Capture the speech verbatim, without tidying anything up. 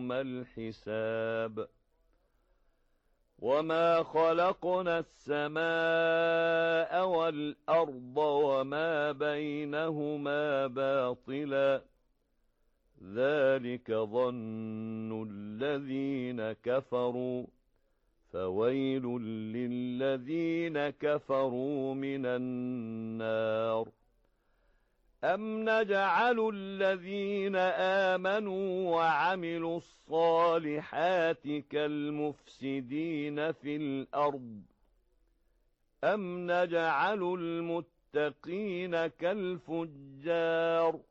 يوم الحساب وما خلقنا السماء والأرض وما بينهما باطلا ذلك ظن الذين كفروا فويل للذين كفروا من النار أم نجعل الذين آمنوا وعملوا الصالحات كالمفسدين في الأرض أم نجعل المتقين كالفجار